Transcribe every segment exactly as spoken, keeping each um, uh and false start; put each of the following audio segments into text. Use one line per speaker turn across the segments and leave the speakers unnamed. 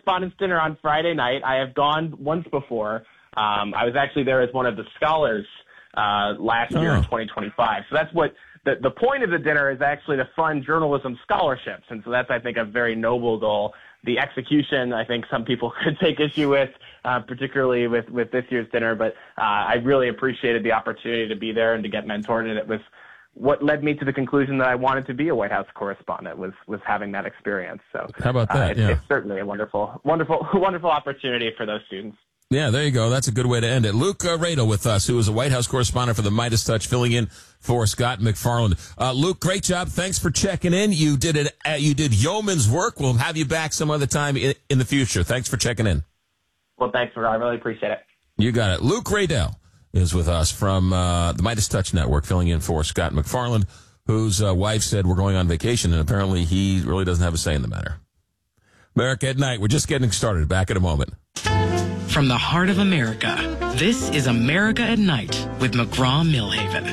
Correspondents' Dinner on Friday night. I have gone once before. Um, I was actually there as one of the scholars uh, last year
Oh.
in twenty twenty-five. So that's what the, the point of the dinner is, actually to fund journalism scholarships. And so that's, I think, a very noble goal. The execution, I think some people could take issue with, uh, particularly with, with this year's dinner. But uh, I really appreciated the opportunity to be there and to get mentored. And it was what led me to the conclusion that I wanted to be a White House correspondent, was was having that experience. So
How about that?
Uh, it's,
Yeah.
it's certainly a wonderful, wonderful, wonderful opportunity for those students.
Yeah, there you go. That's a good way to end it. Luke uh, Radel with us, who is a White House correspondent for the Midas Touch, filling in for Scott McFarland. Uh, Luke, great job. Thanks for checking in. You did it. Uh, you did yeoman's work. We'll have you back some other time in, in the future. Thanks for checking in.
Well, thanks, for I really appreciate it.
You got it. Luke Radel is with us from uh, the Midas Touch Network, filling in for Scott McFarland, whose uh, wife said we're going on vacation, and apparently he really doesn't have a say in the matter. America at Night. We're just getting started. Back in a moment.
From the heart of America, this is America at Night with McGraw-Millhaven.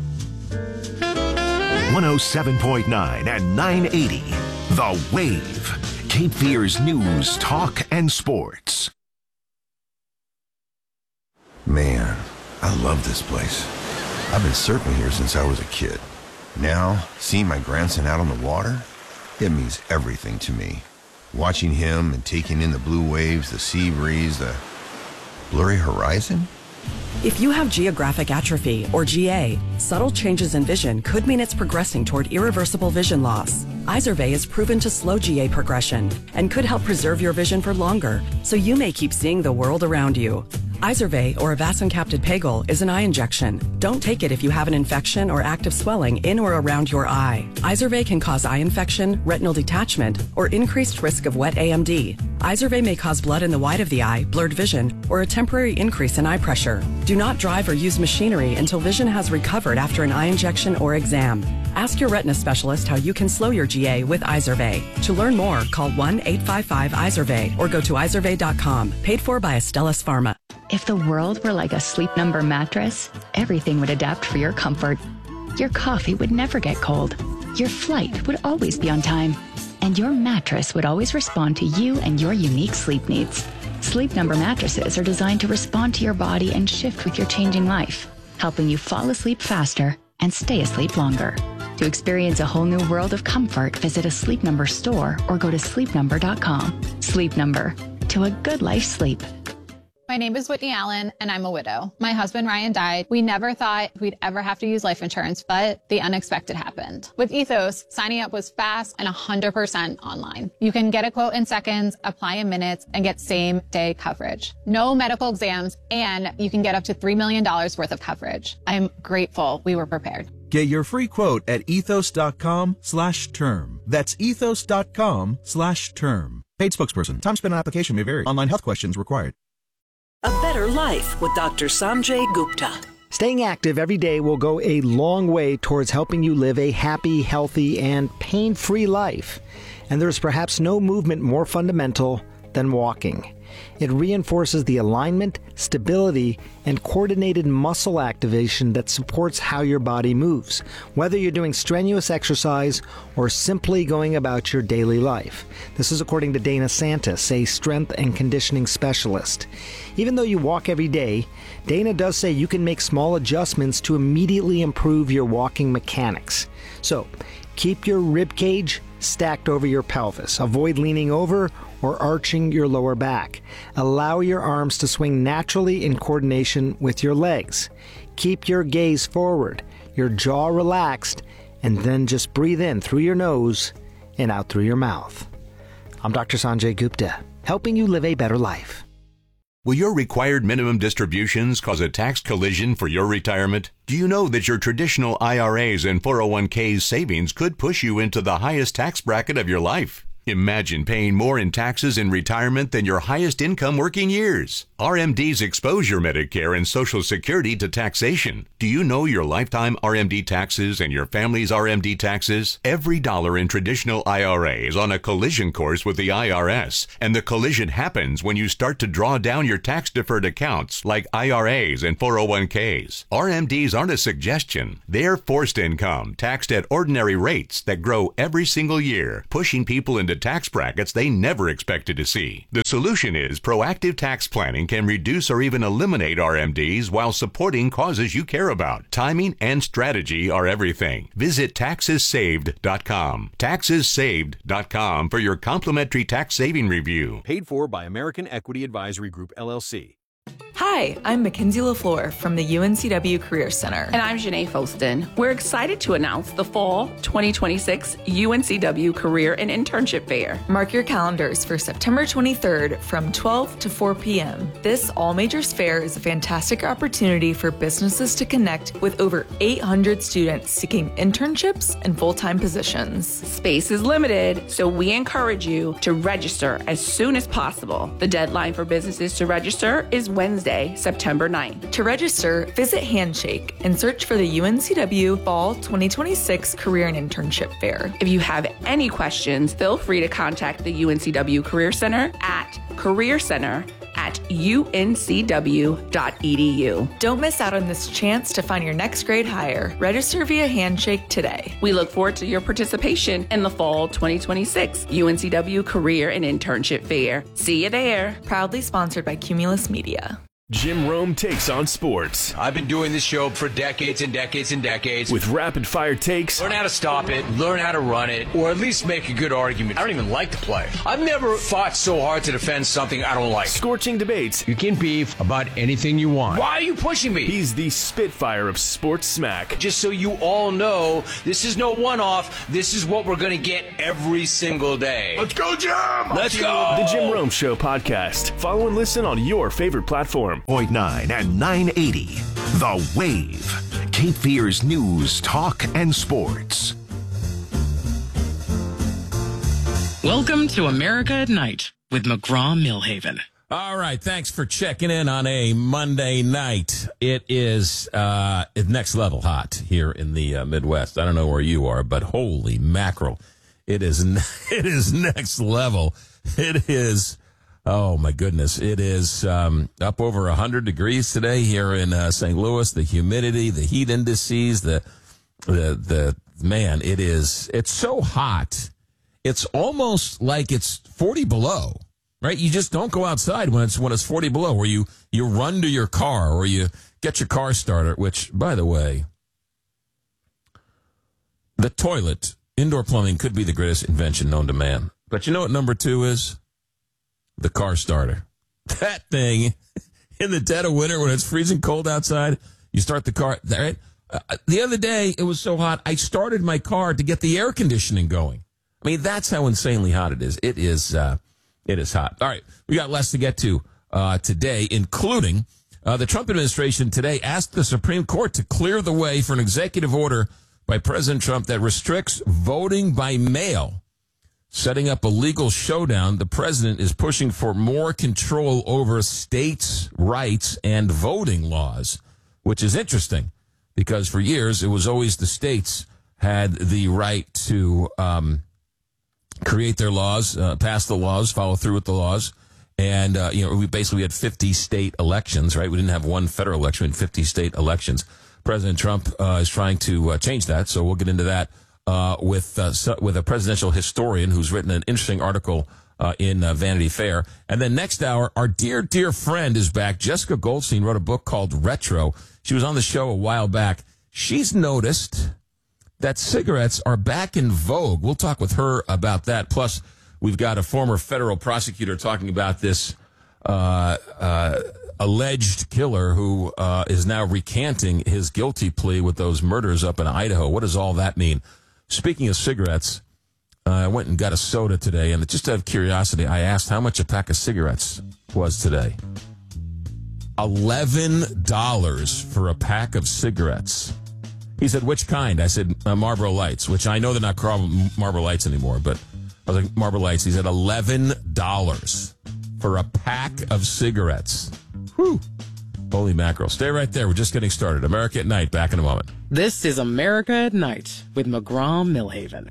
one oh seven point nine and nine eighty. The Wave. Cape Fear's news, talk, and sports.
Man, I love this place. I've been surfing here since I was a kid. Now, seeing my grandson out on the water, it means everything to me. Watching him and taking in the blue waves, the sea breeze, the blurry horizon.
If you have geographic atrophy, or G A, subtle changes in vision could mean it's progressing toward irreversible vision loss. Izervay is proven to slow G A progression and could help preserve your vision for longer, so you may keep seeing the world around you. Izervay, or avacincaptad pegol, is an eye injection. Don't take it if you have an infection or active swelling in or around your eye. Izervay can cause eye infection, retinal detachment, or increased risk of wet A M D. Izervay may cause blood in the white of the eye, blurred vision, or a temporary increase in eye pressure. Do not drive or use machinery until vision has recovered after an eye injection or exam. Ask your retina specialist how you can slow your G A with Izervay. To learn more, call one eight five five Izervay or go to izervay dot com. Paid for by Astellas Pharma.
If the world were like a Sleep Number mattress, everything would adapt for your comfort. Your coffee would never get cold. Your flight would always be on time. And your mattress would always respond to you and your unique sleep needs. Sleep Number mattresses are designed to respond to your body and shift with your changing life, helping you fall asleep faster and stay asleep longer. To experience a whole new world of comfort, visit a Sleep Number store or go to sleep number dot com. Sleep Number. To a good life sleep.
My name is Whitney Allen, and I'm a widow. My husband, Ryan, died. We never thought we'd ever have to use life insurance, but the unexpected happened. With Ethos, signing up was fast and one hundred percent online. You can get a quote in seconds, apply in minutes, and get same-day coverage. No medical exams, and you can get up to three million dollars worth of coverage. I'm grateful we were prepared.
Get your free quote at ethos.com slash term. That's ethos.com slash term. Paid spokesperson. Time spent on application may vary. Online health questions required.
A Better Life with Doctor Sanjay Gupta.
Staying active every day will go a long way towards helping you live a happy, healthy, and pain-free life. And there is perhaps no movement more fundamental than walking. It reinforces the alignment, stability, and coordinated muscle activation that supports how your body moves, whether you're doing strenuous exercise or simply going about your daily life. This is according to Dana Santis, a strength and conditioning specialist. Even though you walk every day, Dana does say you can make small adjustments to immediately improve your walking mechanics. So, keep your rib cage stacked over your pelvis. Avoid leaning over or arching your lower back. Allow your arms to swing naturally in coordination with your legs. Keep your gaze forward, your jaw relaxed, and then just breathe in through your nose and out through your mouth. I'm Doctor Sanjay Gupta, helping you live a better life.
Will your required minimum distributions cause a tax collision for your retirement? Do you know that your traditional I R As and four oh one k's savings could push you into the highest tax bracket of your life? Imagine paying more in taxes in retirement than your highest income working years. R M Ds expose your Medicare and Social Security to taxation. Do you know your lifetime R M D taxes and your family's R M D taxes? Every dollar in traditional I R A is on a collision course with the I R S, and the collision happens when you start to draw down your tax-deferred accounts like I R As and four oh one k's. R M Ds aren't a suggestion. They're forced income taxed at ordinary rates that grow every single year, pushing people into into tax brackets they never expected to see. The solution is proactive tax planning can reduce or even eliminate R M Ds while supporting causes you care about. Timing and strategy are everything. Visit taxes saved dot com. taxes saved dot com for your complimentary tax saving review.
Paid for by American Equity Advisory Group, L L C.
Hi, I'm Mackenzie LaFleur from the U N C W Career Center.
And I'm Janae Foston. We're excited to announce the Fall twenty twenty-six U N C W Career and Internship Fair.
Mark your calendars for September twenty-third from twelve to four p.m. This all majors fair is a fantastic opportunity for businesses to connect with over eight hundred students seeking internships and full-time positions.
Space is limited, so we encourage you to register as soon as possible. The deadline for businesses to register is Wednesday, September ninth.
To register, visit Handshake and search for the U N C W Fall twenty twenty-six Career and Internship Fair.
If you have any questions, feel free to contact the U N C W Career Center at Career Center at U N C W dot E D U.
Don't miss out on this chance to find your next grade hire. Register via Handshake today.
We look forward to your participation in the Fall twenty twenty-six U N C W Career and Internship Fair. See you there.
Proudly sponsored by Cumulus Media.
Jim Rome takes on sports.
I've been doing this show for decades and decades and decades.
With rapid-fire takes.
Learn how to stop it, learn how to run it, or at least make a good argument. I don't even like the play. I've never fought so hard to defend something I don't like.
Scorching debates.
You can beef about anything you want. Why are you pushing me?
He's the Spitfire of sports smack.
Just so you all know, this is no one-off. This is what we're going to get every single day.
Let's go, Jim!
Let's go!
The Jim Rome Show podcast. Follow and listen on your favorite platform.
point nine and nine eighty. The Wave. Cape Fear's news, talk, and sports.
Welcome to America at Night with McGraw-Millhaven.
All right, thanks for checking in on a Monday night. It is uh, next level hot here in the uh, Midwest. I don't know where you are, but holy mackerel, it is it is next level. It is. Oh, my goodness. It is um, up over one hundred degrees today here in uh, Saint Louis. The humidity, the heat indices, the, the, the, man, it is, it's so hot. It's almost like it's forty below, right? You just don't go outside when it's, when it's forty below, or you, you run to your car or you get your car started, which, by the way, the toilet, indoor plumbing could be the greatest invention known to man. But you know what number two is? The car starter. That thing, in the dead of winter when it's freezing cold outside, you start the car. Right? Uh, the other day, it was so hot, I started my car to get the air conditioning going. I mean, that's how insanely hot it is. It is uh, it is hot. All right, we got less to get to uh, today, including uh, the Trump administration today asked the Supreme Court to clear the way for an executive order by President Trump that restricts voting by mail. Setting up a legal showdown, the president is pushing for more control over states' rights and voting laws, which is interesting because for years it was always the states had the right to um, create their laws, uh, pass the laws, follow through with the laws. And, uh, you know, we basically had fifty state elections, right? We didn't have one federal election, we had fifty state elections. President Trump uh, is trying to uh, change that, so we'll get into that. Uh, with uh, so, with a presidential historian who's written an interesting article uh, in uh, Vanity Fair. And then next hour, our dear, dear friend is back. Jessica Goldstein wrote a book called Retro. She was on the show a while back. She's noticed that cigarettes are back in vogue. We'll talk with her about that. Plus, we've got a former federal prosecutor talking about this uh, uh, alleged killer who uh, is now recanting his guilty plea with those murders up in Idaho. What does all that mean? Speaking of cigarettes, uh, I went and got a soda today, and just out of curiosity, I asked how much a pack of cigarettes was today. eleven dollars for a pack of cigarettes. He said, which kind? I said, uh, Marlboro Lights, which I know they're not called Marlboro Lights anymore, but I was like, Marlboro Lights. He said eleven dollars for a pack of cigarettes. Whew. Holy mackerel. Stay right there. We're just getting started. America at Night. Back in a moment.
This is America at Night with McGraw-Millhaven.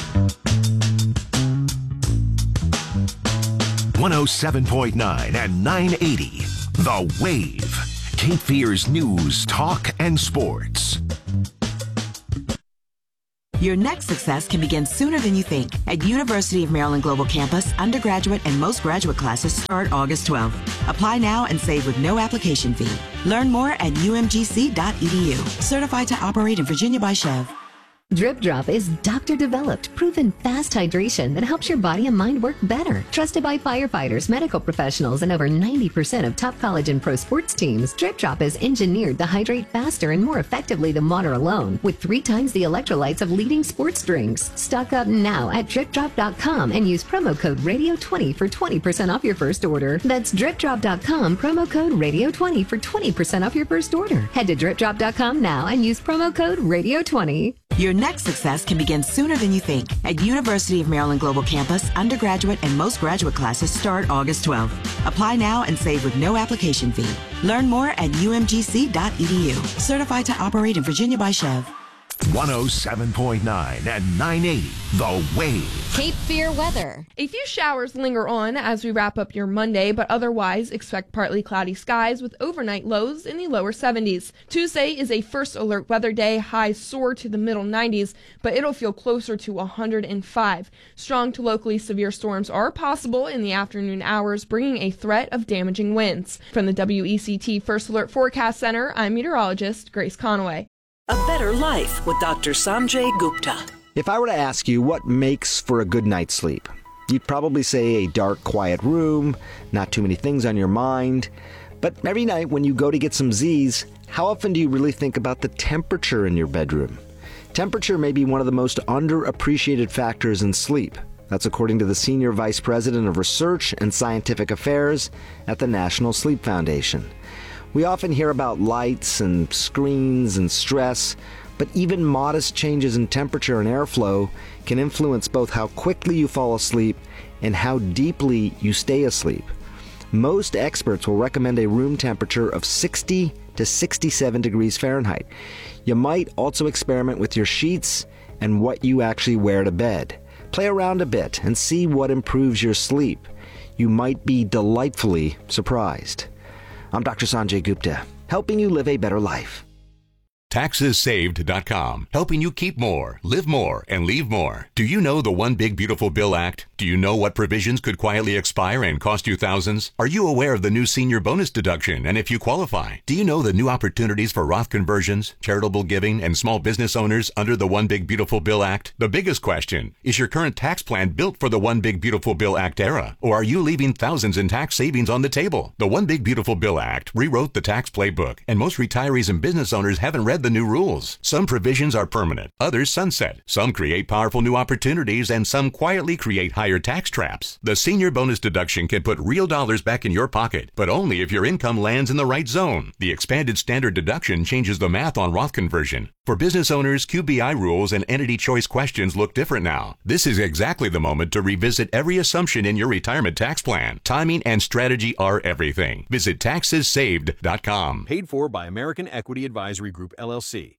one oh seven point nine and nine eighty. The Wave. Cape Fear's news, talk, and sports.
Your next success can begin sooner than you think. At University of Maryland Global Campus, undergraduate and most graduate classes start August twelfth. Apply now and save with no application fee. Learn more at u m g c dot e d u. Certified to operate in Virginia by Chev.
Drip Drop is doctor-developed, proven fast hydration that helps your body and mind work better. Trusted by firefighters, medical professionals, and over ninety percent of top college and pro sports teams, Drip Drop is engineered to hydrate faster and more effectively than water alone, with three times the electrolytes of leading sports drinks. Stock up now at drip drop dot com and use promo code radio twenty for twenty percent off your first order. That's drip drop dot com, promo code radio twenty for twenty percent off your first order. Head to drip drop dot com now and use promo code radio twenty.
Your next success can begin sooner than you think. At University of Maryland Global Campus, undergraduate and most graduate classes start August twelfth. Apply now and save with no application fee. Learn more at u m g c dot e d u. Certified to operate in Virginia by Chev.
one oh seven point nine and nine eighty, The Wave.
Cape Fear weather.
A few showers linger on as we wrap up your Monday, but otherwise expect partly cloudy skies with overnight lows in the lower seventies. Tuesday is a first alert weather day. Highs soar to the middle nineties, but it'll feel closer to one hundred five. Strong to locally severe storms are possible in the afternoon hours, bringing a threat of damaging winds. From the W E C T First Alert Forecast Center, I'm meteorologist Grace Conaway.
A Better Life with Doctor Sanjay Gupta.
If I were to ask you what makes for a good night's sleep, you'd probably say a dark, quiet room, not too many things on your mind. But every night when you go to get some Z's, how often do you really think about the temperature in your bedroom? Temperature may be one of the most underappreciated factors in sleep. That's according to the Senior Vice President of Research and Scientific Affairs at the National Sleep Foundation. We often hear about lights and screens and stress, but even modest changes in temperature and airflow can influence both how quickly you fall asleep and how deeply you stay asleep. Most experts will recommend a room temperature of sixty to sixty-seven degrees Fahrenheit. You might also experiment with your sheets and what you actually wear to bed. Play around a bit and see what improves your sleep. You might be delightfully surprised. I'm Doctor Sanjay Gupta, helping you live a better life.
taxes saved dot com, helping you keep more, live more, and leave more. Do you know the One Big Beautiful Bill Act? Do you know what provisions could quietly expire and cost you thousands? Are you aware of the new senior bonus deduction and if you qualify? Do you know the new opportunities for Roth conversions, charitable giving, and small business owners under the One Big Beautiful Bill Act? The biggest question, is your current tax plan built for the One Big Beautiful Bill Act era? Or are you leaving thousands in tax savings on the table? The One Big Beautiful Bill Act rewrote the tax playbook, and most retirees and business owners haven't read the new rules. Some provisions are permanent, others sunset. Some create powerful new opportunities, and some quietly create higher tax traps. The senior bonus deduction can put real dollars back in your pocket, but only if your income lands in the right zone. The expanded standard deduction changes the math on Roth conversion. For business owners, Q B I rules and entity choice questions look different now. This is exactly the moment to revisit every assumption in your retirement tax plan. Timing and strategy are everything. Visit taxes saved dot com.
Paid for by American Equity Advisory Group, L L C.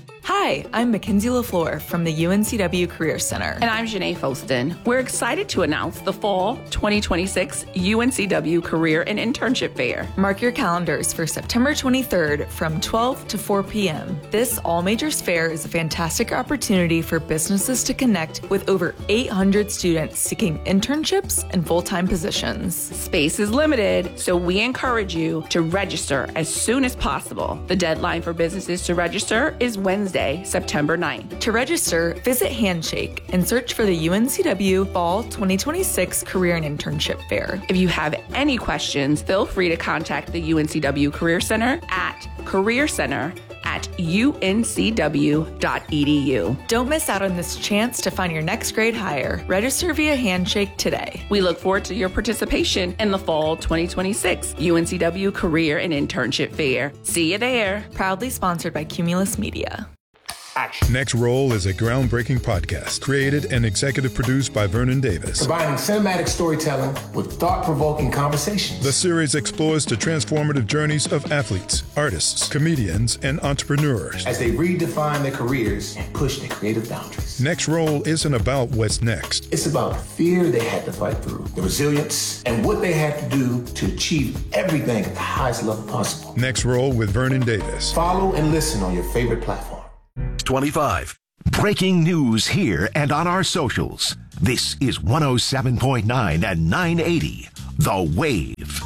Hi, I'm Mackenzie LaFleur from the U N C W Career Center.
And I'm Janae Foston. We're excited to announce the Fall twenty twenty-six U N C W Career and Internship Fair.
Mark your calendars for September twenty-third from twelve to four p.m. This all-majors fair is a fantastic opportunity for businesses to connect with over eight hundred students seeking internships and full-time positions.
Space is limited, so we encourage you to register as soon as possible. The deadline for businesses to register is Wednesday, September ninth.
To register, visit Handshake and search for the U N C W Fall twenty twenty-six Career and Internship Fair.
If you have any questions, feel free to contact the U N C W Career Center at Career Center at u n c w dot e d u.
Don't miss out on this chance to find your next great hire. Register via Handshake today.
We look forward to your participation in the Fall twenty twenty-six U N C W Career and Internship Fair. See you there.
Proudly sponsored by Cumulus Media.
Action. Next Roll is a groundbreaking podcast created and executive produced by Vernon Davis.
Combining cinematic storytelling with thought-provoking conversations.
The series explores the transformative journeys of athletes, artists, comedians, and entrepreneurs
as they redefine their careers and push their creative boundaries.
Next Roll isn't about what's next.
It's about the fear they had to fight through, the resilience, and what they had to do to achieve everything at the highest level possible.
Next Roll with Vernon Davis.
Follow and listen on your favorite platform.
twenty-five. Breaking news here and on our socials. This is one oh seven point nine and nine eighty, The Wave.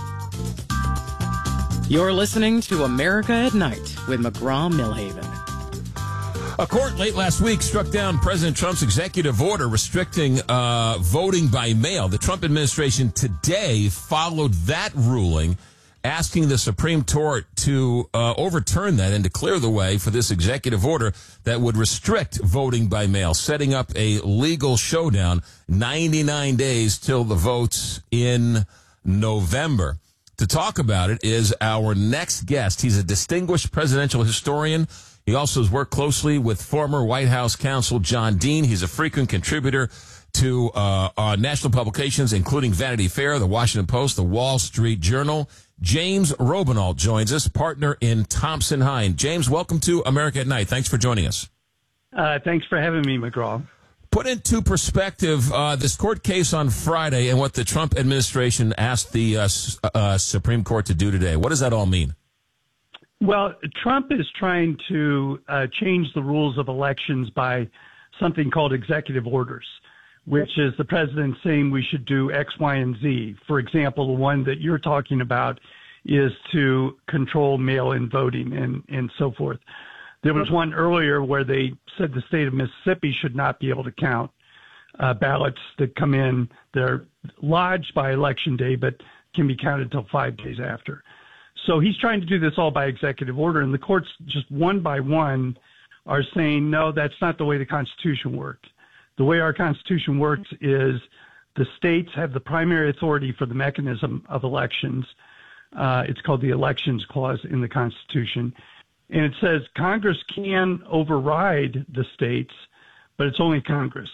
You're listening to America at Night with McGraw-Millhaven.
A court late last week struck down President Trump's executive order restricting uh, voting by mail. The Trump administration today followed that ruling, asking the Supreme Court to uh, overturn that and to clear the way for this executive order that would restrict voting by mail, setting up a legal showdown ninety-nine days till the votes in November. To talk about it is our next guest. He's a distinguished presidential historian. He also has worked closely with former White House counsel John Dean. He's a frequent contributor to uh, uh, national publications, including Vanity Fair, The Washington Post, The Wall Street Journal. James Robinalt joins us, partner in Thompson Hine. James, welcome to America at Night. Thanks for joining us.
Uh, thanks for having me, McGraw.
Put into perspective uh, this court case on Friday and what the Trump administration asked the uh, uh, Supreme Court to do today. What does that all mean?
Well, Trump is trying to uh, change the rules of elections by something called executive orders, which is the president saying we should do X, Y, and Z. For example, the one that you're talking about is to control mail-in voting and, and so forth. There was one earlier where they said the state of Mississippi should not be able to count uh, ballots that come in. They're lodged by election day, but can be counted until five days after. So he's trying to do this all by executive order, and the courts just one by one are saying, no, that's not the way the Constitution worked. The way our Constitution works is the states have the primary authority for the mechanism of elections. Uh, it's called the Elections Clause in the Constitution. And it says Congress can override the states, but it's only Congress.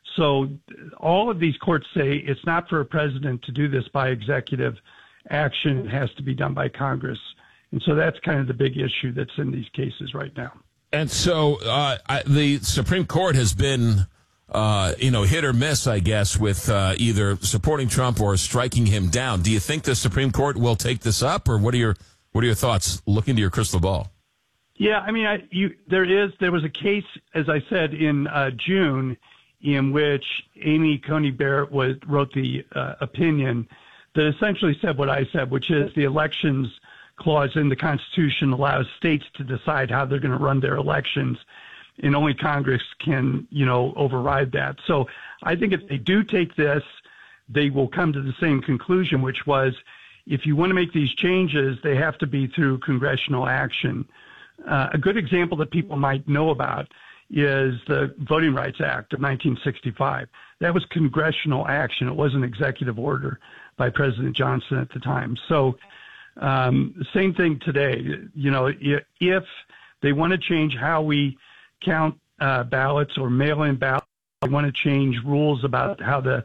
So all of these courts say it's not for a president to do this by executive action. It has to be done by Congress. And so that's kind of the big issue that's in these cases right now.
And so uh, I, the Supreme Court has been, uh, you know, hit or miss, I guess, with uh, either supporting Trump or striking him down. Do you think the Supreme Court will take this up, or what are your what are your thoughts? Look into your crystal ball.
Yeah, I mean, I, you, there is there was a case, as I said, in uh, June, in which Amy Coney Barrett was wrote the uh, opinion that essentially said what I said, which is the Elections Clause in the Constitution allows states to decide how they're going to run their elections, and only Congress can, you know, override that. So I think if they do take this, they will come to the same conclusion, which was if you want to make these changes, they have to be through congressional action. Uh, a good example that people might know about is the Voting Rights Act of nineteen sixty-five. That was congressional action. It wasn't executive order by President Johnson at the time. So um, same thing today. You know, if, if they want to change how we count uh, ballots or mail-in ballots, they want to change rules about how the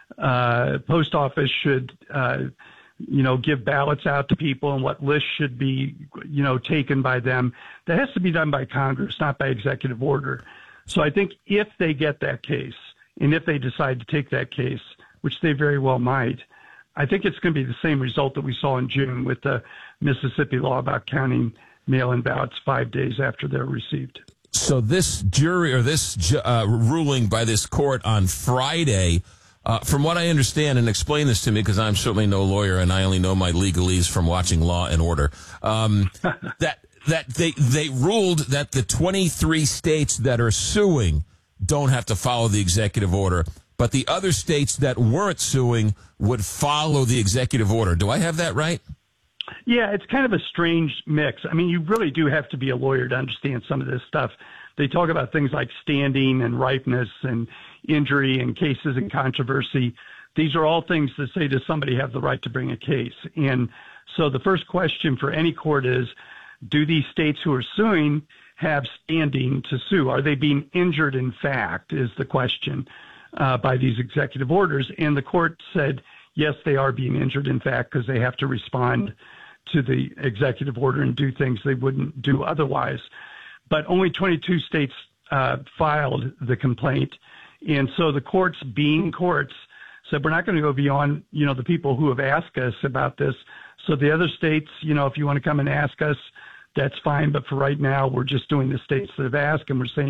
uh, post office should uh, you know, give ballots out to people and what lists should be, you know, taken by them. That has to be done by Congress, not by executive order. So I think if they get that case, and if they decide to take that case, which they very well might, I think it's going to be the same result that we saw in June with the Mississippi law about counting mail-in ballots five days after they're received.
So this jury or this uh, ruling by this court on Friday, Uh, from what I understand, and explain this to me because I'm certainly no lawyer and I only know my legalese from watching Law and Order, um, that that they they ruled that the twenty-three states that are suing don't have to follow the executive order, but the other states that weren't suing would follow the executive order. Do I have that right?
Yeah, it's kind of a strange mix. I mean, you really do have to be a lawyer to understand some of this stuff. They talk about things like standing and ripeness and injury and cases and controversy. These are all things that say, does somebody have the right to bring a case? And so the first question for any court is, do these states who are suing have standing to sue? Are they being injured in fact, is the question uh, by these executive orders. And the court said, yes, they are being injured in fact because they have to respond to the executive order and do things they wouldn't do otherwise. But only twenty-two states uh, filed the complaint. And so the courts, being courts, said, we're not going to go beyond, you know, the people who have asked us about this. So the other states, you know, if you want to come and ask us, that's fine. But for right now, we're just doing the states that have asked, and we're saying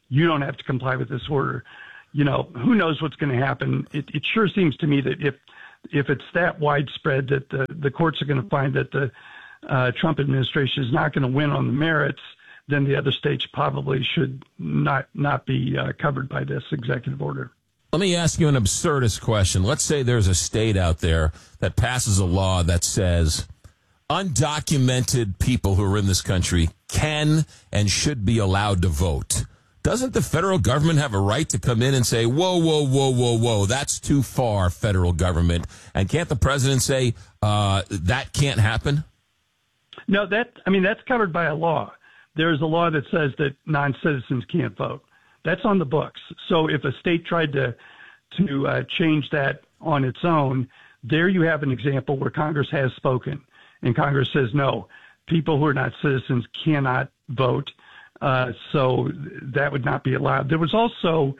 you don't have to comply with this order. You know, who knows what's going to happen? It, it sure seems to me that if if it's that widespread that the, the courts are going to find that the uh, Trump administration is not going to win on the merits, then the other states probably should not not be uh, covered by this executive order.
Let me ask you an absurdist question. Let's say there's a state out there that passes a law that says undocumented people who are in this country can and should be allowed to vote. Doesn't the federal government have a right to come in and say, whoa, whoa, whoa, whoa, whoa, that's too far, federal government? And can't the president say uh, that can't happen?
No, that I mean, that's covered by a law. There's a law that says that non-citizens can't vote. That's on the books. So if a state tried to to uh, change that on its own, there you have an example where Congress has spoken, and Congress says no, people who are not citizens cannot vote. Uh, so that would not be allowed. There was also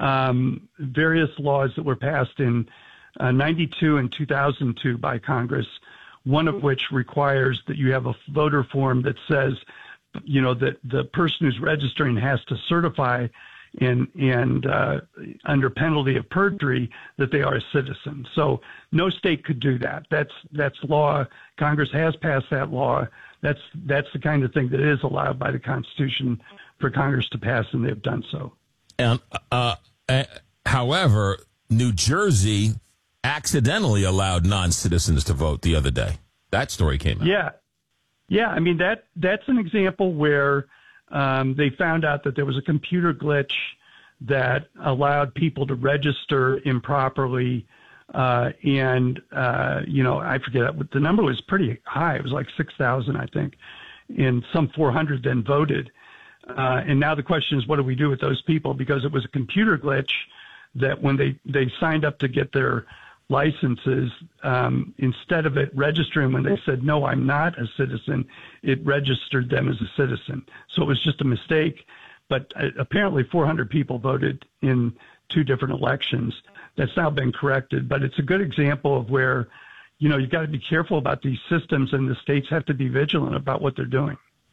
um, various laws that were passed in uh, ninety-two and two thousand two by Congress, one of which requires that you have a voter form that says, you know, that the person who's registering has to certify and, and uh, under penalty of perjury that they are a citizen. So no state could do that. That's that's law. Congress has passed that law. That's that's the kind of thing that is allowed by the Constitution for Congress to pass, and they've done so.
And uh, uh, however, New Jersey accidentally allowed non-citizens to vote the other day. That story came out.
Yeah. Yeah, I mean, that that's an example where um, they found out that there was a computer glitch that allowed people to register improperly. Uh, and, uh, you know, I forget, but the number was pretty high. It was like six thousand, I think, and some four hundred then voted. Uh, and now the question is, what do we do with those people? Because it was a computer glitch that when they, they signed up to get their licenses, um, instead of it registering when they said, no, I'm not a citizen, it registered them as a citizen. So it was just a mistake. But uh, apparently four hundred people voted in two different elections. That's now been corrected. But it's a good example of where, you know, you've got to be careful about these systems, and the states have to be vigilant about what they're doing.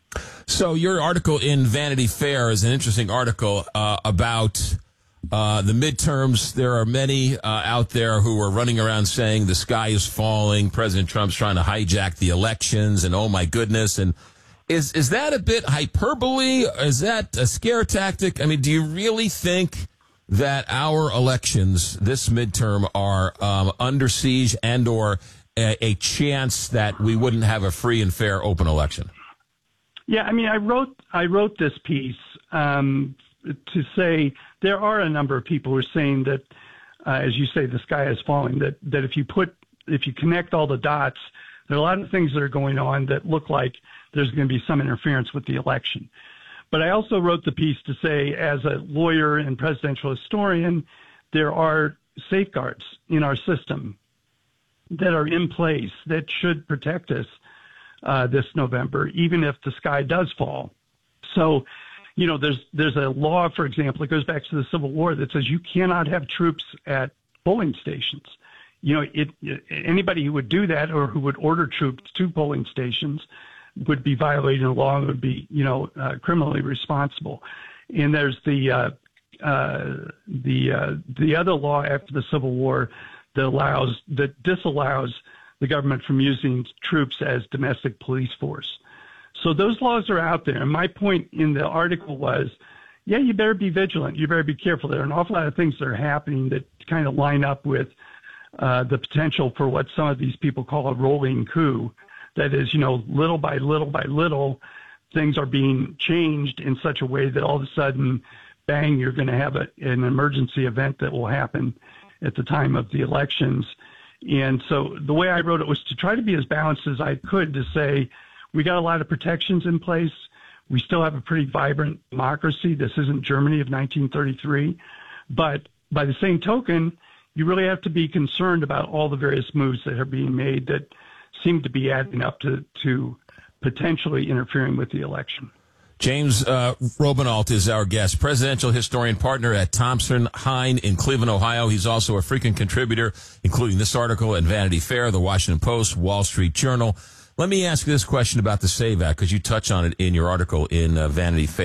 So your article in Vanity Fair is an interesting article uh, about Uh, the midterms. There are many uh, out there who are running around saying the sky is falling. President Trump's trying to hijack the elections, and oh my goodness. And is is that a bit hyperbole? Is that a scare tactic? I mean, do you really think that our elections this midterm are um, under siege and or a, a chance that we wouldn't have a free and fair open election?
Yeah, I mean, I wrote I wrote this piece um, to say there are a number of people who are saying that, uh, as you say, the sky is falling, that, that if you put, if you connect all the dots, there are a lot of things that are going on that look like there's going to be some interference with the election. But I also wrote the piece to say, as a lawyer and presidential historian, there are safeguards in our system that are in place that should protect us uh, this November, even if the sky does fall. So, you know, there's there's a law, for example, it goes back to the Civil War that says you cannot have troops at polling stations. You know, it, it anybody who would do that or who would order troops to polling stations would be violating the law and would be, you know, uh, criminally responsible. And there's the uh, uh, the uh, the other law after the Civil War that allows that disallows the government from using troops as domestic police force. So those laws are out there. And my point in the article was, yeah, you better be vigilant. You better be careful. There are an awful lot of things that are happening that kind of line up with uh, the potential for what some of these people call a rolling coup. That is, you know, little by little by little, things are being changed in such a way that all of a sudden, bang, you're going to have a, an emergency event that will happen at the time of the elections. And so the way I wrote it was to try to be as balanced as I could to say, we got a lot of protections in place. We still have a pretty vibrant democracy. This isn't Germany of nineteen thirty-three. But by the same token, you really have to be concerned about all the various moves that are being made that seem to be adding up to, to potentially interfering with the election.
James uh, Robenalt is our guest, presidential historian partner at Thompson Hine in Cleveland, Ohio. He's also a frequent contributor, including this article at Vanity Fair, The Washington Post, Wall Street Journal. Let me ask you this question about the SAVE Act, because you touch on it in your article in uh, Vanity Fair.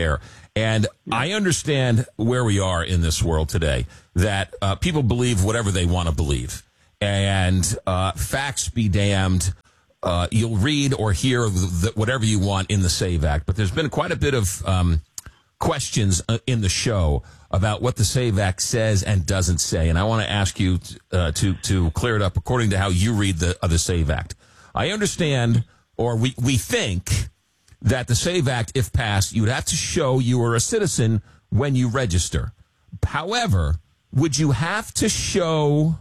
And I understand where we are in this world today, that uh, people believe whatever they want to believe. And uh, facts be damned. Uh, you'll read or hear the, the, whatever you want in the SAVE Act. But there's been quite a bit of um, questions in the show about what the SAVE Act says and doesn't say. And I want to ask you uh, to, to clear it up according to how you read the, uh, the SAVE Act. I understand, or we, we think, that the SAVE Act, if passed, you would have to show you are a citizen when you register. However, would you have to show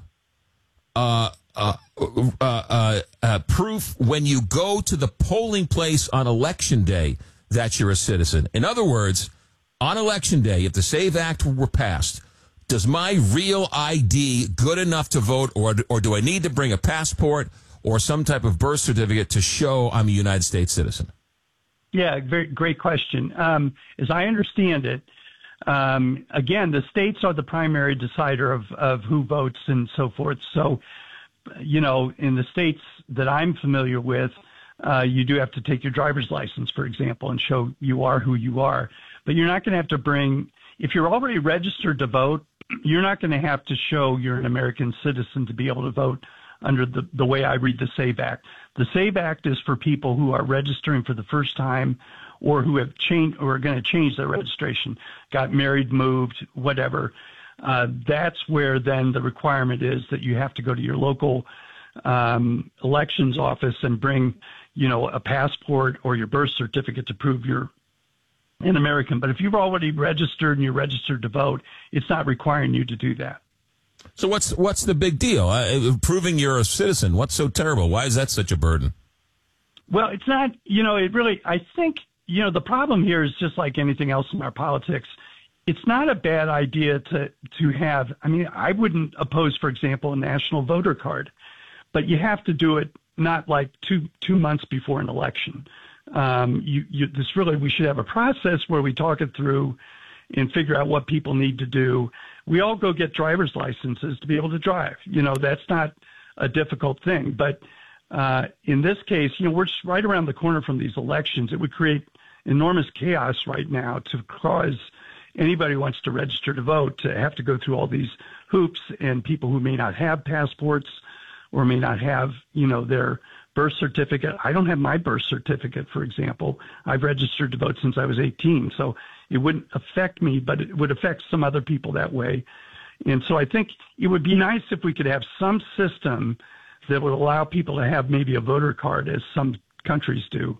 uh, uh, uh, uh, uh, proof when you go to the polling place on Election Day that you're a citizen? In other words, on Election Day, if the SAVE Act were passed, does my real I D good enough to vote, or, or do I need to bring a passport or some type of birth certificate to show I'm a United States citizen?
Yeah, very great question. Um, as I understand it, um, again, the states are the primary decider of, of who votes and so forth. So, you know, in the states that I'm familiar with, uh, you do have to take your driver's license, for example, and show you are who you are. But you're not going to have to bring, if you're already registered to vote, you're not going to have to show you're an American citizen to be able to vote under the, the way I read the SAVE Act. The SAVE Act is for people who are registering for the first time or who have changed or are going to change their registration, got married, moved, whatever. Uh, that's where then the requirement is that you have to go to your local um, elections office and bring, you know, a passport or your birth certificate to prove you're an American. But if you've already registered and you're registered to vote, it's not requiring you to do that.
So what's what's the big deal? Uh, proving you're a citizen, what's so terrible? Why is that such a burden?
Well, it's not, you know, it really, I think, you know, the problem here is just like anything else in our politics. It's not a bad idea to, to have, I mean, I wouldn't oppose, for example, a national voter card, but you have to do it not like two, two months before an election. Um, you, you, this really, we should have a process where we talk it through and figure out what people need to do. We all go get driver's licenses to be able to drive. You know, that's not a difficult thing. But uh, in this case, you know, we're just right around the corner from these elections. It would create enormous chaos right now to cause anybody who wants to register to vote to have to go through all these hoops, and people who may not have passports or may not have, you know, their birth certificate. I don't have my birth certificate, for example. I've registered to vote since I was eighteen. So it wouldn't affect me, but it would affect some other people that way. And so I think it would be nice if we could have some system that would allow people to have maybe a voter card, as some countries do,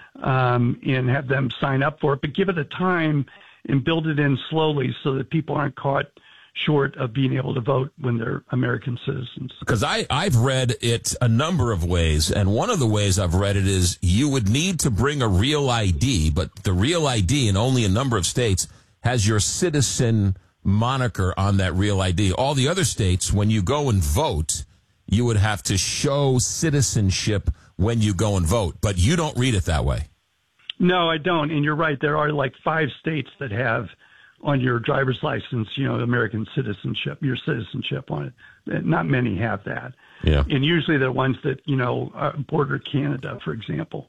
um, and have them sign up for it, but give it a time and build it in slowly so that people aren't caught short of being able to vote when they're American citizens.
Because I, I've read it a number of ways, and one of the ways I've read it is you would need to bring a real I D, but the real I D in only a number of states has your citizen moniker on that real I D. All the other states, when you go and vote, you would have to show citizenship when you go and vote, but you don't read it that way.
No, I don't. And you're right. There are like five states that have on your driver's license, you know, American citizenship, your citizenship on it. Not many have that.
Yeah.
And usually they're ones that, you know, border Canada, for example.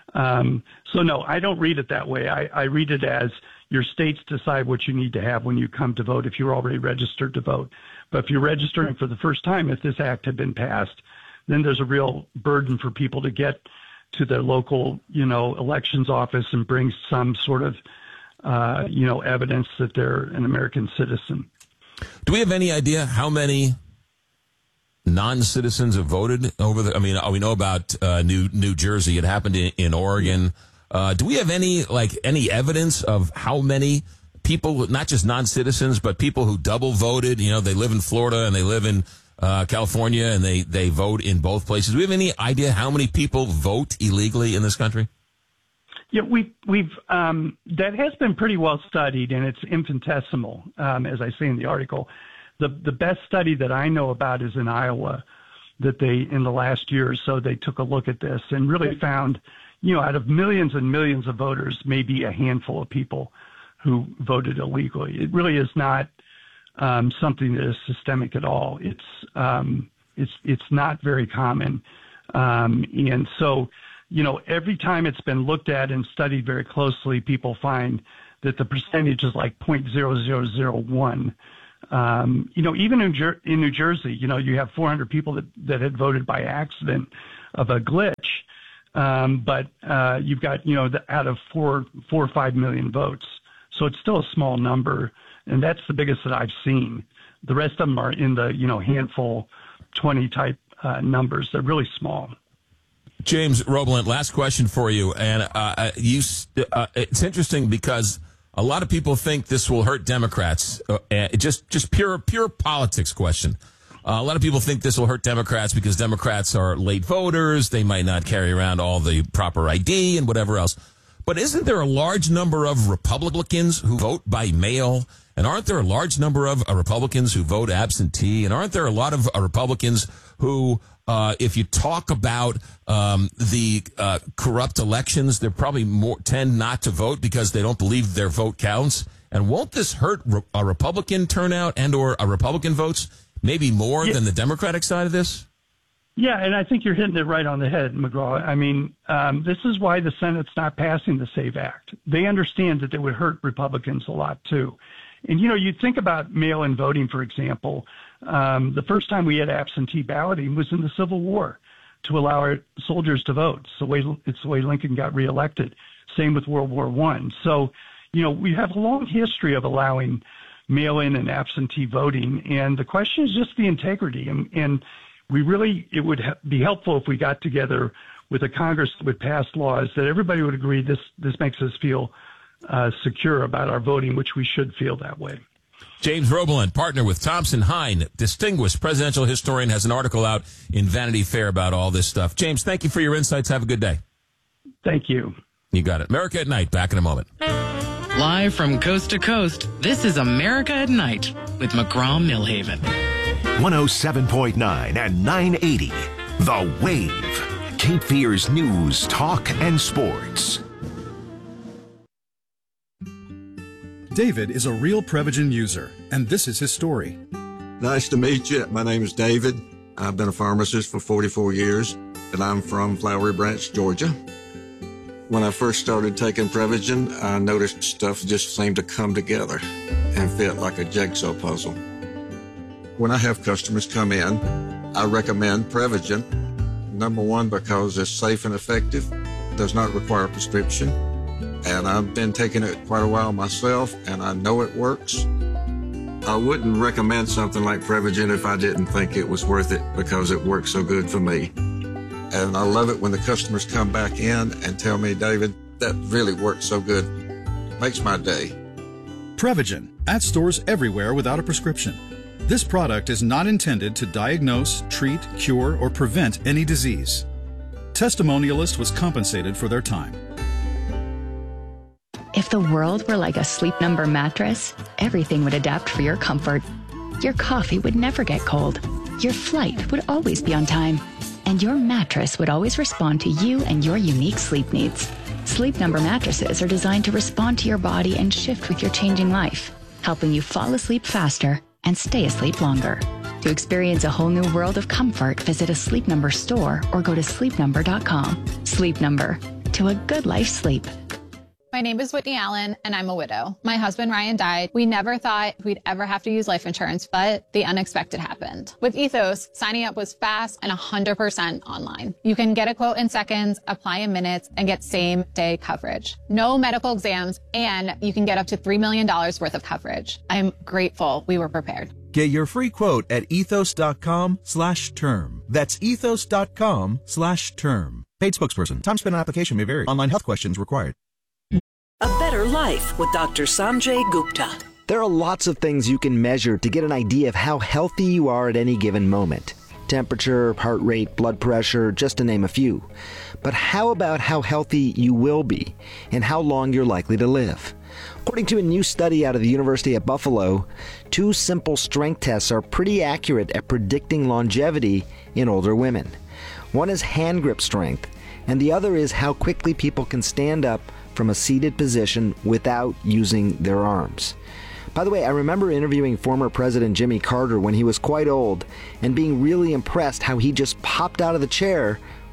Um, so, no, I don't read it that way. I, I read it as your states decide what you need to have when you come to vote if you're already registered to vote. But if you're registering for the first time, if this act had been passed, then there's a real burden for people to get to their local, you know, elections office and bring some sort of Uh, you know, evidence that they're an American citizen.
Do we have any idea how many non-citizens have voted over the, I mean, we know about uh, New New Jersey. It happened in, in Oregon. Uh, do we have any, like, any evidence of how many people, not just non-citizens, but people who double voted? You know, they live in Florida and they live in uh, California and they, they vote in both places. Do we have any idea how many people vote illegally in this country?
Yeah, we, we've um, that has been pretty well studied, and it's infinitesimal, um, as I say in the article. The the best study that I know about is in Iowa, that they, in the last year or so, they took a look at this and really found, you know, out of millions and millions of voters, maybe a handful of people who voted illegally. It really is not um, something that is systemic at all. It's um, it's it's not very common, um, and so. you know, every time it's been looked at and studied very closely, people find that the percentage is like zero point zero zero zero one. Um, you know, even in, Jer- in New Jersey, you know, you have four hundred people that, that had voted by accident of a glitch. Um, but uh, you've got, you know, the, out of four, four or five million votes. So it's still a small number. And that's the biggest that I've seen. The rest of them are in the, you know, handful, twenty type uh, numbers. They're really small.
James Robelent, last question for you. And uh, you, uh, it's interesting because a lot of people think this will hurt Democrats. Uh, just, just pure, pure politics question. Uh, a lot of people think this will hurt Democrats because Democrats are late voters. They might not carry around all the proper I D and whatever else. But isn't there a large number of Republicans who vote by mail? And aren't there a large number of uh, Republicans who vote absentee? And aren't there a lot of uh, Republicans who, uh, if you talk about um, the uh, corrupt elections, they're probably more tend not to vote because they don't believe their vote counts? And won't this hurt re- a Republican turnout and or a Republican votes maybe more yeah. than the Democratic side of this?
Yeah, and I think you're hitting it right on the head, McGraw. I mean, um, this is why the Senate's not passing the SAVE Act. They understand that it would hurt Republicans a lot, too. And, you know, you think about mail-in voting, for example. Um, the first time we had absentee balloting was in the Civil War to allow our soldiers to vote. It's the way, it's the way Lincoln got reelected. Same with World War One. So, you know, we have a long history of allowing mail-in and absentee voting. And the question is just the integrity. And, and we really, it would ha- be helpful if we got together with a Congress that would pass laws that everybody would agree this, this makes us feel uh, secure about our voting, which we should feel that way.
James Robelent, partner with Thompson Hine, distinguished presidential historian, has an article out in Vanity Fair about all this stuff. James, thank you for your insights. Have a good day.
Thank you.
You got it. America at Night, back in a moment.
Live from coast to coast, this is America at Night with McGraw Millhaven.
one oh seven point nine and nine eighty, The Wave. Cape Fear's news, talk, and sports.
David is a real Prevagen user, and this is his story.
Nice to meet you. My name is David. I've been a pharmacist for forty-four years, and I'm from Flowery Branch, Georgia. When I first started taking Prevagen, I noticed stuff just seemed to come together and fit like a jigsaw puzzle. When I have customers come in, I recommend Prevagen. Number one, because it's safe and effective, does not require a prescription, and I've been taking it quite a while myself, and I know it works. I wouldn't recommend something like Prevagen if I didn't think it was worth it because it works so good for me. And I love it when the customers come back in and tell me, David, that really works so good. Makes my day.
Prevagen, at stores everywhere without a prescription. This product is not intended to diagnose, treat, cure, or prevent any disease. Testimonialist was compensated for their time.
If the world were like a Sleep Number mattress, everything would adapt for your comfort. Your coffee would never get cold. Your flight would always be on time. And your mattress would always respond to you and your unique sleep needs. Sleep Number mattresses are designed to respond to your body and shift with your changing life, helping you fall asleep faster and stay asleep longer. To experience a whole new world of comfort, visit a Sleep Number store or go to sleep number dot com. Sleep Number, to a good life sleep.
My name is Whitney Allen, and I'm a widow. My husband, Ryan, died. We never thought we'd ever have to use life insurance, but the unexpected happened. With Ethos, signing up was fast and one hundred percent online. You can get a quote in seconds, apply in minutes, and get same-day coverage. No medical exams, and you can get up to three million dollars worth of coverage. I'm grateful we were prepared.
Get your free quote at ethos.com slash term. That's ethos.com slash term. Paid spokesperson. Time spent on application may vary. Online health questions required.
A Better Life with Doctor Sanjay Gupta.
There are lots of things you can measure to get an idea of how healthy you are at any given moment. Temperature, heart rate, blood pressure, just to name a few. But how about how healthy you will be and how long you're likely to live? According to a new study out of the University of Buffalo, two simple strength tests are pretty accurate at predicting longevity in older women. One is hand grip strength, and the other is how quickly people can stand up from a seated position without using their arms. By the way, I remember interviewing former President Jimmy Carter when he was quite old and being really impressed how he just popped out of the chair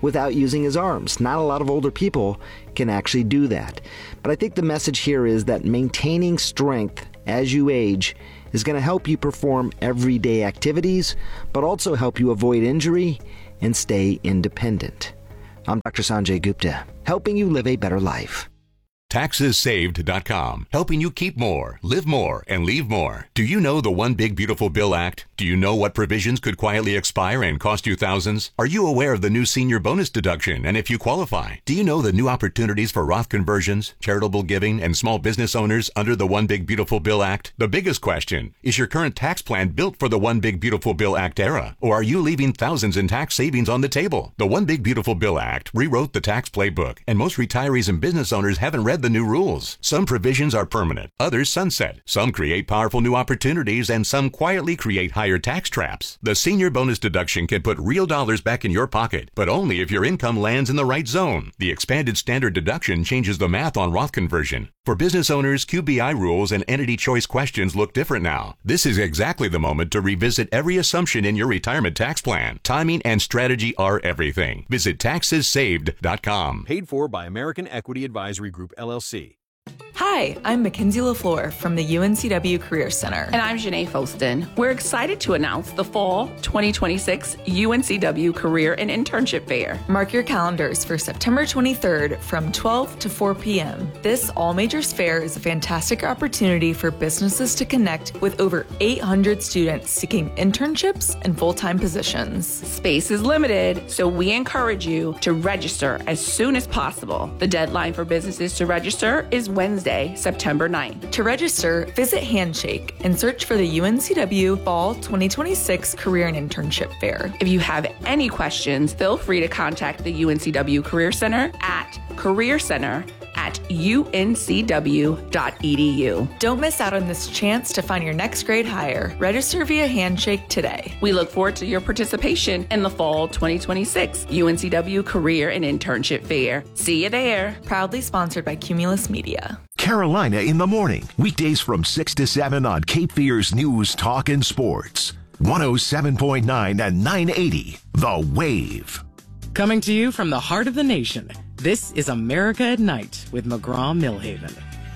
without using his arms. Not a lot of older people can actually do that. But I think the message here is that maintaining strength as you age is going to help you perform everyday activities, but also help you avoid injury and stay independent. I'm Doctor Sanjay Gupta, helping you live a better life.
taxes saved dot com, helping you keep more, live more, and leave more. Do you know the One Big Beautiful Bill Act? Do you know what provisions could quietly expire and cost you thousands? Are you aware of the new senior bonus deduction and if you qualify? Do you know the new opportunities for Roth conversions, charitable giving, and small business owners under the One Big Beautiful Bill Act? The biggest question, is your current tax plan built for the One Big Beautiful Bill Act era? Or are you leaving thousands in tax savings on the table? The One Big Beautiful Bill Act rewrote the tax playbook, and most retirees and business owners haven't read the new rules. Some provisions are permanent, others sunset. Some create powerful new opportunities, and some quietly create higher tax traps. The senior bonus deduction can put real dollars back in your pocket, but only if your income lands in the right zone. The expanded standard deduction changes the math on Roth conversion. For business owners, Q B I rules and entity choice questions look different now. This is exactly the moment to revisit every assumption in your retirement tax plan. Timing and strategy are everything. Visit taxes saved dot com.
Paid for by American Equity Advisory Group, L L C.
Hi, I'm Mackenzie LaFleur from the U N C W Career Center.
And I'm Janae Foston. We're excited to announce the fall twenty twenty-six U N C W Career and Internship Fair.
Mark your calendars for September twenty-third from twelve to four p.m. This all-majors fair is a fantastic opportunity for businesses to connect with over eight hundred students seeking internships and full-time positions.
Space is limited, so we encourage you to register as soon as possible. The deadline for businesses to register is Wednesday, September ninth.
To register, visit Handshake and search for the U N C W Fall twenty twenty-six Career and Internship Fair.
If you have any questions, feel free to contact the U N C W Career Center at Career Center at U N C W dot E D U.
Don't miss out on this chance to find your next grade hire. Register via Handshake today.
We look forward to your participation in the Fall twenty twenty-six U N C W Career and Internship Fair. See you there.
Proudly sponsored by Cumulus Media.
Carolina in the morning, weekdays from six to seven on Cape Fear's News, Talk, and Sports. one oh seven point nine and nine eighty, The Wave.
Coming to you from the heart of the nation, this is America at Night with McGraw-Millhaven.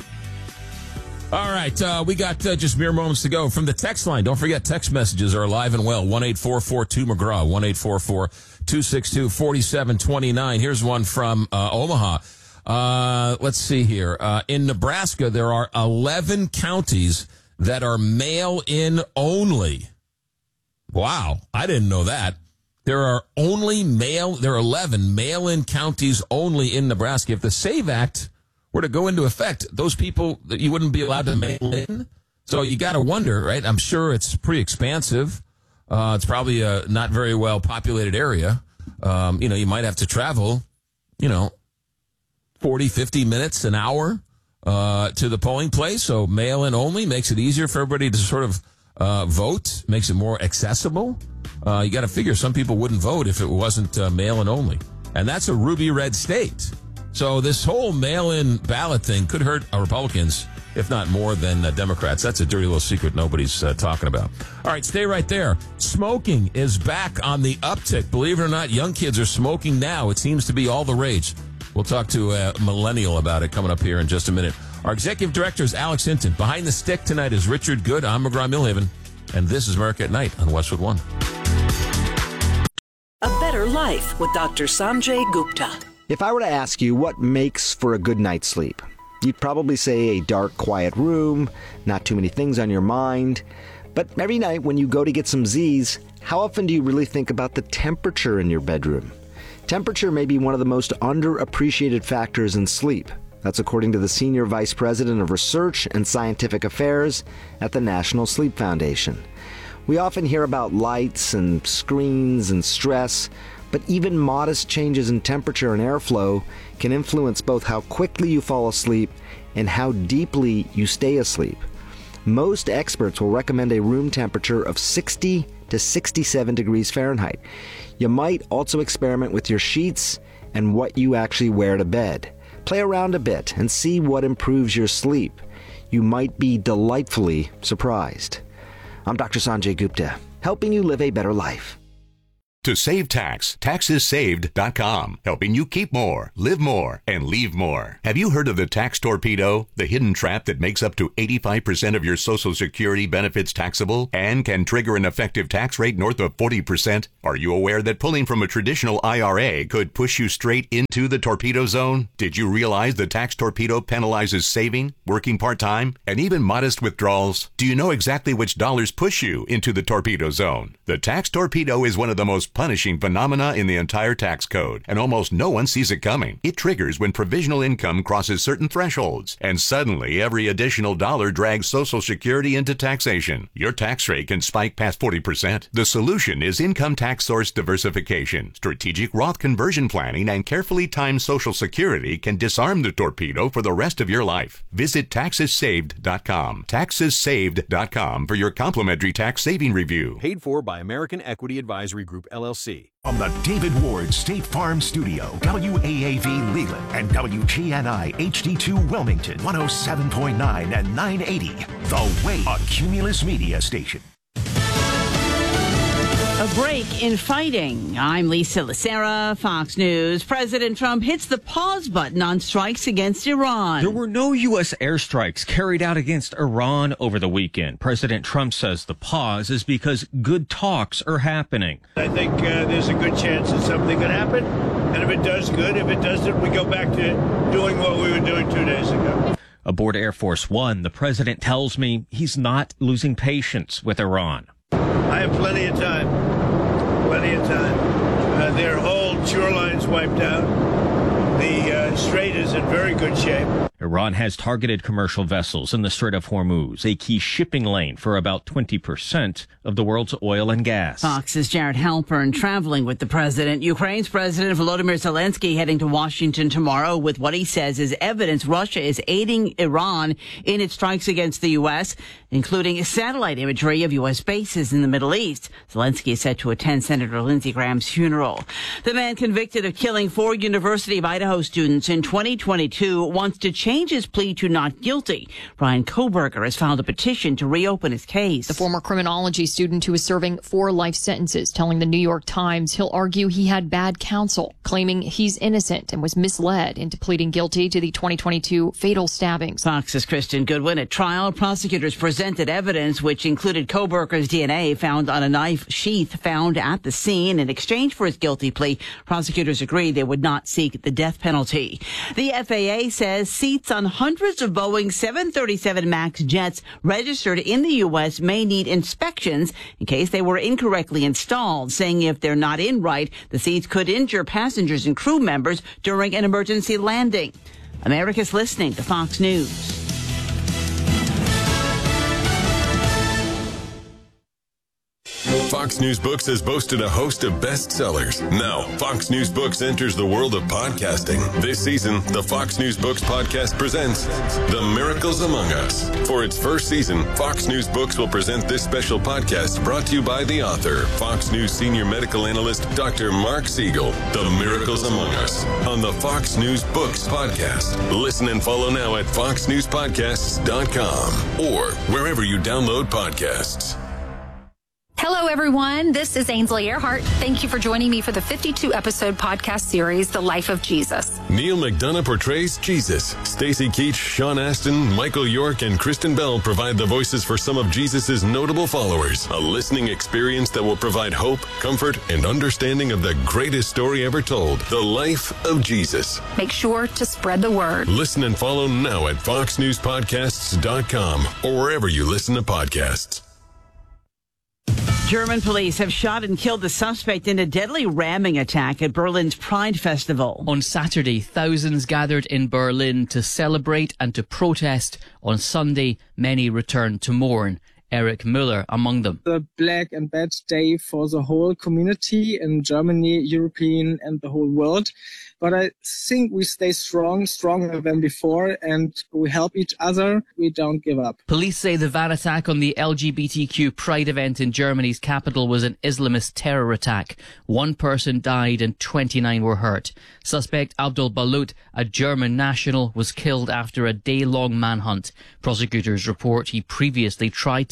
All right, uh, we got uh, just mere moments to go from the text line. Don't forget, text messages are alive and well. one eight four four two McGraw, one eight four four two six two four seven two nine. Here's one from uh, Omaha. Uh, let's see here. Uh, in Nebraska, there are eleven counties that are mail-in only. Wow, I didn't know that. There are only mail, there are eleven mail-in counties only in Nebraska. If the SAVE Act were to go into effect, those people, you wouldn't be allowed to mail in. So you got to wonder, right? I'm sure it's pretty expansive. Uh, it's probably a not very well populated area. Um, you know, you might have to travel, you know, forty, fifty minutes, an hour uh, to the polling place. So mail-in only makes it easier for everybody to sort of uh, vote, makes it more accessible. Uh, you got to figure some people wouldn't vote if it wasn't uh, mail-in only. And that's a ruby red state. So this whole mail-in ballot thing could hurt uh, Republicans, if not more than uh, Democrats. That's a dirty little secret nobody's uh, talking about. All right, stay right there. Smoking is back on the uptick. Believe it or not, young kids are smoking now. It seems to be all the rage. We'll talk to a millennial about it coming up here in just a minute. Our executive director is Alex Hinton. Behind the stick tonight is Richard Good. I'm McGraw-Millhaven, and this is America at Night on Westwood One.
A Better Life with Doctor Sanjay Gupta.
If I were to ask you what makes for a good night's sleep, you'd probably say a dark, quiet room, not too many things on your mind. But every night when you go to get some Z's, how often do you really think about the temperature in your bedroom? Temperature may be one of the most underappreciated factors in sleep. That's according to the Senior Vice President of Research and Scientific Affairs at the National Sleep Foundation. We often hear about lights and screens and stress, but even modest changes in temperature and airflow can influence both how quickly you fall asleep and how deeply you stay asleep. Most experts will recommend a room temperature of sixty to sixty-seven degrees Fahrenheit. You might also experiment with your sheets and what you actually wear to bed. Play around a bit and see what improves your sleep. You might be delightfully surprised. I'm Doctor Sanjay Gupta, helping you live a better life.
To save tax, taxes saved dot com, helping you keep more, live more, and leave more. Have you heard of the tax torpedo, the hidden trap that makes up to eighty-five percent of your Social Security benefits taxable and can trigger an effective tax rate north of forty percent? Are you aware that pulling from a traditional I R A could push you straight into the torpedo zone? Did you realize the tax torpedo penalizes saving, working part-time, and even modest withdrawals? Do you know exactly which dollars push you into the torpedo zone? The tax torpedo is one of the most punishing phenomena in the entire tax code, and almost no one sees it coming. It triggers when provisional income crosses certain thresholds, and suddenly every additional dollar drags Social Security into taxation. Your tax rate can spike past forty percent. The solution is income tax source diversification. Strategic Roth conversion planning and carefully timed Social Security can disarm the torpedo for the rest of your life. Visit taxes saved dot com. taxes saved dot com for your complimentary tax saving review.
Paid for by American Equity Advisory Group, L L C.
From the David Ward State Farm Studio, W A A V Leland and W G N I H D two Wilmington, one oh seven point nine and nine eighty. The Way, a Cumulus Media station.
A break in fighting. I'm Lisa Lacera, Fox News. President Trump hits the pause button on strikes against Iran.
There were no U S airstrikes carried out against Iran over the weekend. President Trump says the pause is because good talks are happening.
I think uh, there's a good chance that something could happen. And if it does, good. If it doesn't, we go back to doing what we were doing two days ago.
Aboard Air Force One, the president tells me he's not losing patience with Iran.
I have plenty of time. Plenty of time. Uh, their whole shoreline's wiped out. The uh, strait is in very good shape.
Iran has targeted commercial vessels in the Strait of Hormuz, a key shipping lane for about twenty percent of the world's oil and gas.
Fox's Jared Halpern traveling with the president. Ukraine's President Volodymyr Zelensky heading to Washington tomorrow with what he says is evidence Russia is aiding Iran in its strikes against the U S, including satellite imagery of U S bases in the Middle East. Zelensky is set to attend Senator Lindsey Graham's funeral. The man convicted of killing four University of Idaho students in twenty twenty-two wants to change his plea to not guilty. Ryan Koberger has filed a petition to reopen his case.
The former criminology student who is serving four life sentences telling the New York Times he'll argue he had bad counsel, claiming he's innocent and was misled into pleading guilty to the twenty twenty-two fatal stabbings.
Fox's Kristen Goodwin. At trial, prosecutors presented evidence which included Koberger's D N A found on a knife sheath found at the scene. In exchange for his guilty plea, prosecutors agreed they would not seek the death penalty. The F A A says seats on hundreds of Boeing seven thirty-seven MAX jets registered in the U S may need inspections in case they were incorrectly installed, saying if they're not in right, the seats could injure passengers and crew members during an emergency landing. America's listening to Fox News.
Fox News Books has boasted a host of bestsellers. Now, Fox News Books enters the world of podcasting. This season, the Fox News Books podcast presents The Miracles Among Us. For its first season, Fox News Books will present this special podcast brought to you by the author, Fox News senior medical analyst, Doctor Mark Siegel. The Miracles Among Us on the Fox News Books podcast. Listen and follow now at fox news podcasts dot com or wherever you download podcasts.
Hello, everyone. This is Ainsley Earhart. Thank you for joining me for the fifty-two episode podcast series, The Life of Jesus.
Neil McDonough portrays Jesus. Stacey Keach, Sean Astin, Michael York, and Kristen Bell provide the voices for some of Jesus' notable followers. A listening experience that will provide hope, comfort, and understanding of the greatest story ever told, The Life of Jesus.
Make sure to spread the word.
Listen and follow now at fox news podcasts dot com or wherever you listen to podcasts.
German police have shot and killed the suspect in a deadly ramming attack at Berlin's Pride Festival.
On Saturday, thousands gathered in Berlin to celebrate and to protest. On Sunday, many returned to mourn. Eric Müller among them.
The black and bad day for the whole community in Germany, European and the whole world. But I think we stay strong, stronger than before, and we help each other. We don't give up.
Police say the van attack on the L G B T Q Pride event in Germany's capital was an Islamist terror attack. One person died and twenty-nine were hurt. Suspect Abdul Balut, a German national, was killed after a day-long manhunt. Prosecutors report he previously tried to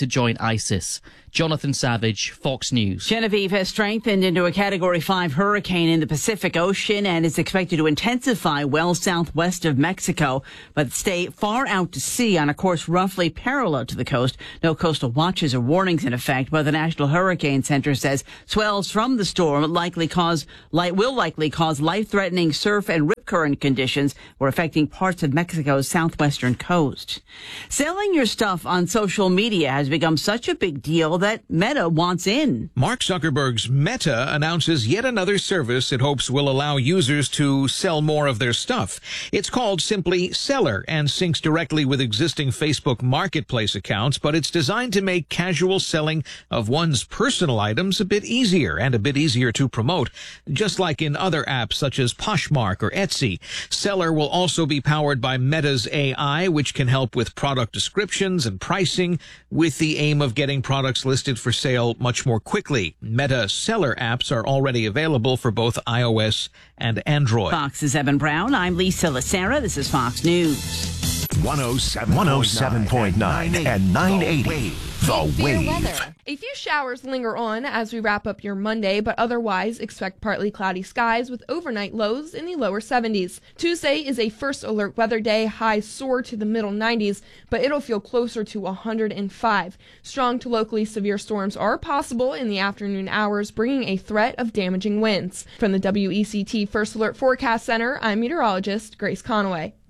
to join ISIS. Jonathan Savage, Fox News.
Genevieve has strengthened into a Category five hurricane in the Pacific Ocean and is expected to intensify well southwest of Mexico, but stay far out to sea on a course roughly parallel to the coast. No coastal watches or warnings in effect, but the National Hurricane Center says swells from the storm likely cause light will likely cause life-threatening surf and rip current conditions were affecting parts of Mexico's southwestern coast. Selling your stuff on social media has become such a big deal that Meta wants in.
Mark Zuckerberg's Meta announces yet another service it hopes will allow users to sell more of their stuff. It's called simply Seller and syncs directly with existing Facebook Marketplace accounts, but it's designed to make casual selling of one's personal items a bit easier and a bit easier to promote. Just like in other apps such as Poshmark or Etsy, Seller will also be powered by Meta's A I, which can help with product descriptions and pricing with the aim of getting products listed for sale much more quickly. Meta Seller apps are already available for both iOS and Android.
Fox's Evan Brown. I'm Lisa Lacera. This is Fox News.
one oh seven point nine and nine eighty. The Wave.
A few showers linger on as we wrap up your Monday, but otherwise expect partly cloudy skies with overnight lows in the lower seventies. Tuesday is a first alert weather day. Highs soar to the middle nineties, but it'll feel closer to one hundred five. Strong to locally severe storms are possible in the afternoon hours, bringing a threat of damaging winds. From the W E C T First Alert Forecast Center, I'm meteorologist Grace Conaway.